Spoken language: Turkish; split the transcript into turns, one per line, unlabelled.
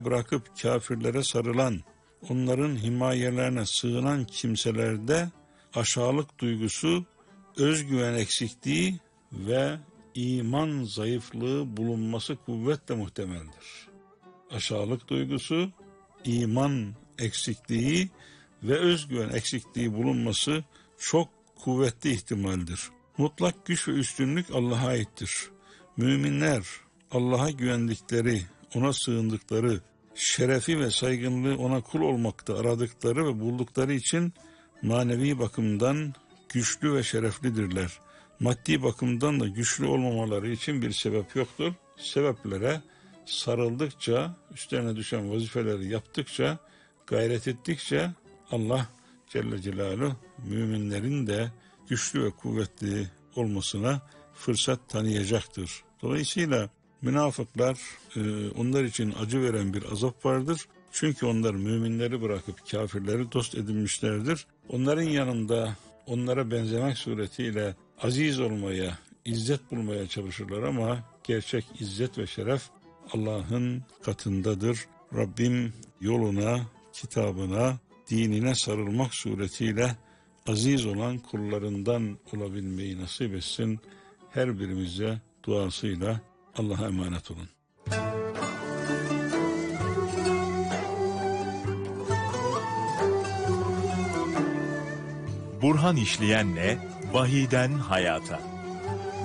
bırakıp kafirlere sarılan, onların himayelerine sığınan kimselerde aşağılık duygusu, özgüven eksikliği ve iman zayıflığı bulunması kuvvetle muhtemeldir. Aşağılık duygusu, iman eksikliği ve özgüven eksikliği bulunması çok kuvvetli ihtimaldir. Mutlak güç ve üstünlük Allah'a aittir. Müminler Allah'a güvendikleri, ona sığındıkları, şerefi ve saygınlığı ona kul olmakta aradıkları ve buldukları için manevi bakımdan güçlü ve şereflidirler. Maddi bakımdan da güçlü olmamaları için bir sebep yoktur. Sebeplere sarıldıkça, üstlerine düşen vazifeleri yaptıkça, gayret ettikçe Allah Celle Celaluhu müminlerin de güçlü ve kuvvetli olmasına fırsat tanıyacaktır. Dolayısıyla münafıklar, onlar için acı veren bir azap vardır. Çünkü onlar müminleri bırakıp kafirleri dost edinmişlerdir. Onların yanında onlara benzemek suretiyle aziz olmaya, izzet bulmaya çalışırlar ama gerçek izzet ve şeref Allah'ın katındadır. Rabbim yoluna, kitabına, dinine sarılmak suretiyle aziz olan kullarından olabilmeyi nasip etsin. Her birimize duasıyla Allah'a emanet olun.
Burhan İşleyen'le Vahiyden Hayata.